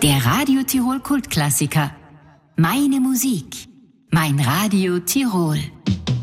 Der Radio Tirol Kultklassiker. Meine Musik. Mein Radio Tirol.